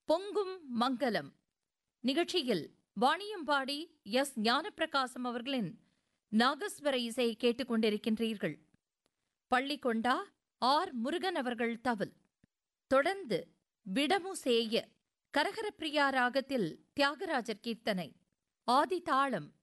பொங்கும் மங்கலம் நிகழ்ச்சியில் வாணியம்பாடி எஸ் ஞானப்பிரகாசம் அவர்களின் நாகஸ்வர இசை கேட்டுக்கொண்டிருக்கின்றீர்கள். பள்ளிக்கொண்டா ஆர் முருகன் அவர்கள் தவில். தொடர்ந்து விடமுசேய கரகரப்பிரியா ராகத்தில் தியாகராஜர் கீர்த்தனை. ஆதி தாளம்